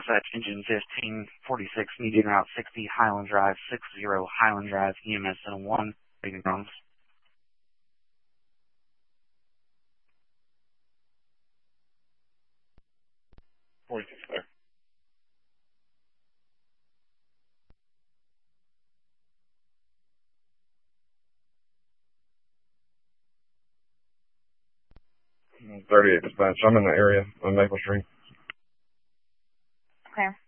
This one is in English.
dispatch engine 1546, median route 60, Highland Drive, 60 Highland Drive, EMS and 1, reading drums. 46 there. "38 dispatch. I'm in the area on Maple Street." Okay.